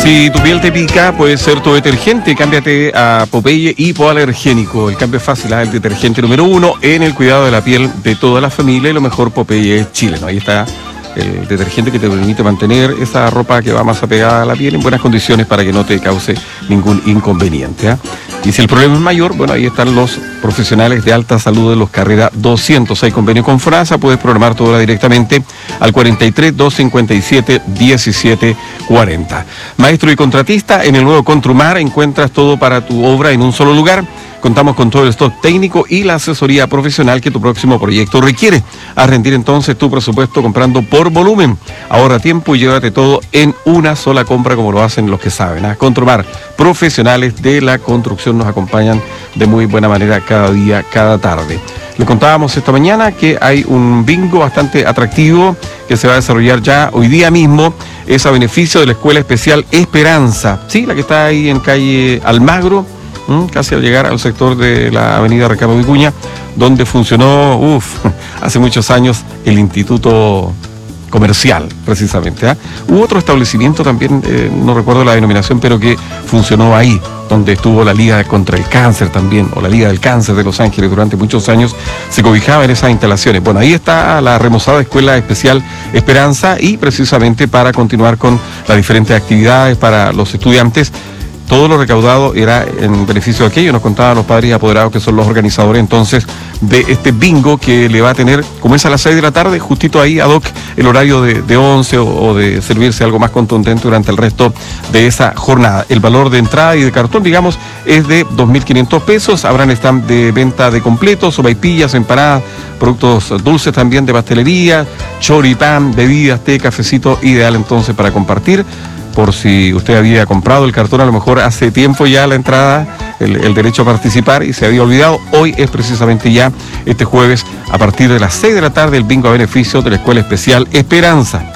Si tu piel te pica, puede ser tu detergente. Cámbiate a Popeye hipoalergénico. El cambio es fácil, el detergente número 1 en el cuidado de la piel de toda la familia. Y lo mejor, Popeye es chileno. Ahí está el detergente que te permite mantener esa ropa que va más apegada a la piel en buenas condiciones para que no te cause ningún inconveniente. Y si el problema es mayor, bueno, ahí están los profesionales de alta salud de los Carrera 200. Hay convenio con FRASA, puedes programar tu hora directamente al 43 257 1740. Maestro y contratista, en el nuevo Contrumar encuentras todo para tu obra en un solo lugar. Contamos con todo el stock técnico y la asesoría profesional que tu próximo proyecto requiere. A rendir entonces tu presupuesto comprando por volumen. Ahorra tiempo y llévate todo en una sola compra como lo hacen los que saben. Contrumar, profesionales de la construcción, nos acompañan de muy buena manera cada día, cada tarde. Le contábamos esta mañana que hay un bingo bastante atractivo que se va a desarrollar ya hoy día mismo. Es a beneficio de la Escuela Especial Esperanza, sí, la que está ahí en calle Almagro, casi al llegar al sector de la avenida Ricardo Vicuña, donde funcionó hace muchos años el Instituto Comercial, precisamente. Hubo otro establecimiento también, no recuerdo la denominación, pero que funcionó ahí, donde estuvo la Liga contra el Cáncer también, o la Liga del Cáncer de Los Ángeles durante muchos años, se cobijaba en esas instalaciones. Bueno, ahí está la remozada Escuela Especial Esperanza y precisamente para continuar con las diferentes actividades para los estudiantes. Todo lo recaudado era en beneficio de aquello, nos contaban los padres y apoderados que son los organizadores entonces de este bingo que le va a tener, comienza a las 6 de la tarde, justito ahí ad hoc el horario de 11 o de servirse algo más contundente durante el resto de esa jornada. El valor de entrada y de cartón, digamos, es de 2.500 pesos. Habrán stand de venta de completos, sopaipillas, empanadas, productos dulces también de pastelería, choripán, bebidas, té, cafecito, ideal entonces para compartir. Por si usted había comprado el cartón a lo mejor hace tiempo ya la entrada, el derecho a participar y se había olvidado, hoy es precisamente ya este jueves a partir de las 6 de la tarde el bingo a beneficio de la Escuela Especial Esperanza.